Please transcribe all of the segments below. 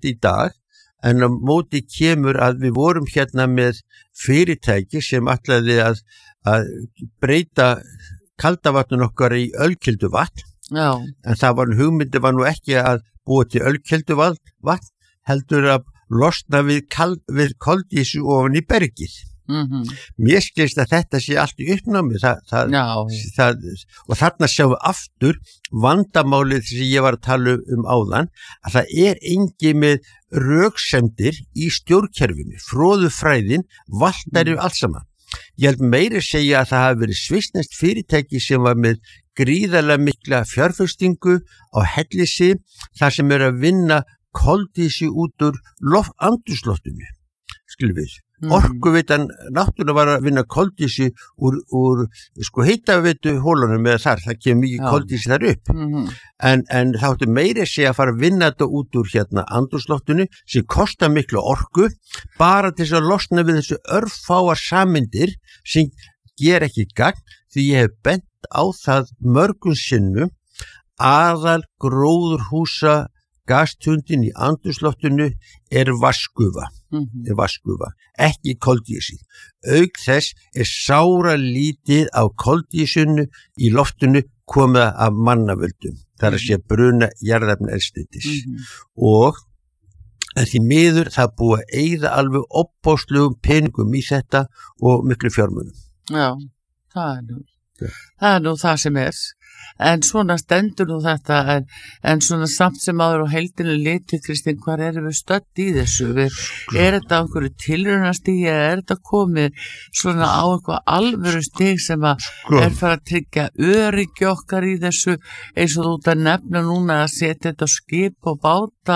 í dag, en á móti kemur að við vorum hérna með fyrirtæki sem ætlaði að breyta kaldavatnun okkar í ölkelduvatn. Já. En hugmyndi var nú ekki að búa til ölkelduvatn, heldur að losna við koldísu ofan í bergið. Mér skilst að þetta sé allt í uppnámi og þarna sjáum við aftur vandamálið sem ég var að tala áðan, að það engi með röksemdir í stjórnkerfinu, fróðufræðin valtar allt saman. Ég held meira segja að það hafi verið svissneskt fyrirtæki sem var með gríðarlega mikla fjárfestingu á Hellisheiði, þar sem að vinna koldísi út úr andrúmsloftinu, skilum við. Orkuveitan náttúrulega var að vinna koldísi úr heitaveitu hólunum eða það kemur mikið koldísi þar upp. En það áttu meira segja að fara að vinna þetta út úr andrúmsloftinu sem kostar miklu orku bara til þess að losna við þessu örfáar sameindir sem ger ekki gagn, því ég hef bent á það mörgum sinnum aðal gróðurhúsa gastundin í andrúmsloftinu vatnsgufa, ekki koldíoxíð. Auk þess sára lítið af koldíoxíðinu í loftinu komið af mannavöldum, þar að sé bruna jarðefnaeldsneytis. Og því miður það búið að eyða alveg opbóðslegum peningum í þetta og miklu fjármunum. Já, það nú það sem en svona stendur nú þetta en svona samt sem áður og heildinu litið, Kristín, hvar erum við stödd í þessu? Er þetta á einhverju tilraunastigi eða þetta komið svona á eitthvað alvöru stig sem að fara að tryggja öryggi okkar í þessu, eins og þú ert að nefna núna að setja þetta á skip og báta,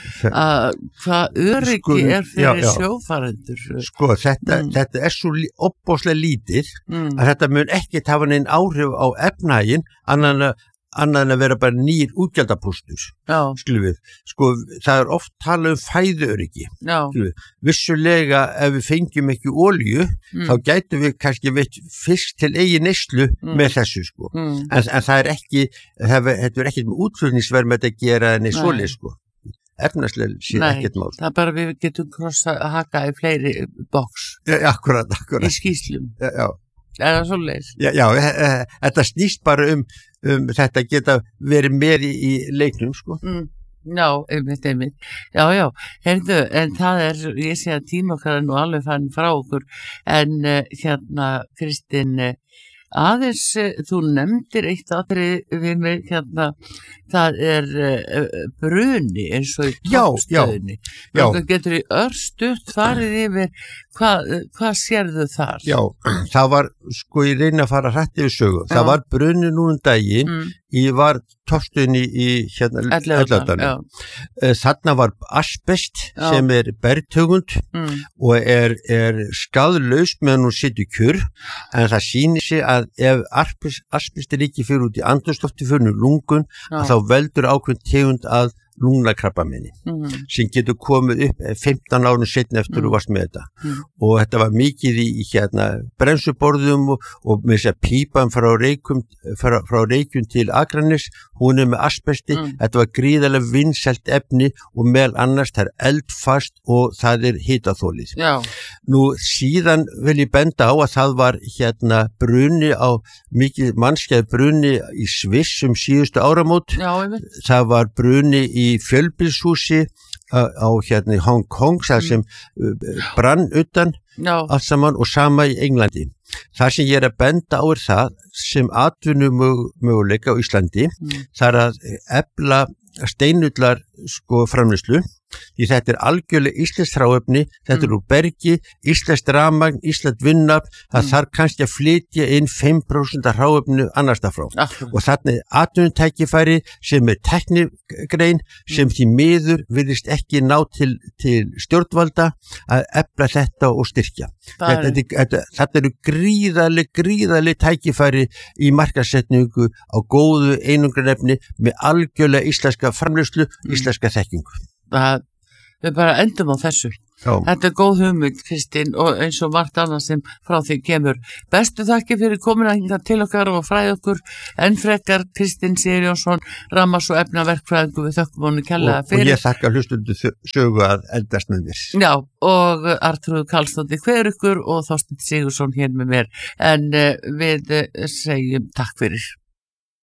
hvað öryggi fyrir sjófarendur? Þetta svo opbóðslega lítið að þetta mun ekki hafa neinn áhrif á efnahaginn annað en að vera bara nýr útgjaldapóstur, skilum við. Það oft talað fæðuöryggi. Vissulega ef við fengjum ekki olíu, þá gætum við kannski veitt fisk til eigin neyslu með þessu, En það ekki, þetta ekki með útflutningsverð að gera neitt svoleið, Efnarslega sé ekkert mál. Það bara við getum haka í fleiri box. Akkurat. Í skýslum. Já. Er það svoleiðis? Já, þetta snýst bara þetta geta verið með í leiknum, Já, einmitt. Já, heyrðu, en það ég sé að tíma okkar nú alveg fann frá okkur, en Kristín, aðeins, þú nefndir eitt atriði við mig, það bruni eins og í toppstöðinni. Það getur í örstutt farið yfir, hvað sérðu þar? Já, það var, ég reyna að fara hrætt yfir sögu. Það var bruni nú daginn, ég var toppstöðinni í Elladalnum. Þarna var asbest sem bergtegund og skaðlaus meðan hún situr kjur, en það sýnir sig að ef asbest ekki fyrir út í andrúmslofti fyrir lungun, þá veldur ákveðin tegund að lungnakrabbameini sem getur komið upp 15 árum seinna eftir þú varst með þetta. Og þetta var mikið í brensuborðum og með þess að pípan frá Reykjum til Akranes, hún með asbesti. Þetta var gríðarlega vinsælt efni og meðal annars það eldfast og það hitaþolið. Nú síðan vil ég benda á að það var bruni á mikið mannskæð bruni í Sviss síðustu áramót. Það var bruni í fjölbýlshúsi á í Hong Kong, það sem brann utan allt saman, og sama í Englandi. Það sem ég að benda á það sem atvinnumöguleika á Íslandi, það að efla steinullar framleiðslu, því þetta algjörlega íslenskt hráefni, þetta úr bergi, íslenskt rafmagn, íslenskt vinnafl, það þarf kannski að flytja inn 5% af hráefninu annars það frá. Og þarna atvinnutækifæri sem tæknigrein sem því miður virðist ekki ná til stjórnvalda að efla þetta og styrkja. Þetta eru gríðarleg tækifæri í markaðssetningu á góðu einangrunarefni með algjörlega íslenska framleiðslu, íslenska þekkingu. Við bara endum á þessu. Þetta góð hugmynd, Kristín, og eins og margt annað sem frá því kemur. Bestu þakki fyrir komuna hingað til okkar og fræði okkur enn frekar, Kristín Sigurjónsson, rammas- og efnaverkfræðingur, við þökkum honum kærlega fyrir. Og ég þakka hlustundu sögu að eldast með mér. Já, og Arnþrúður Karlsdóttir hver ykkur og Þorsteinn Sigurðsson hér með mér, en við segjum takk fyrir.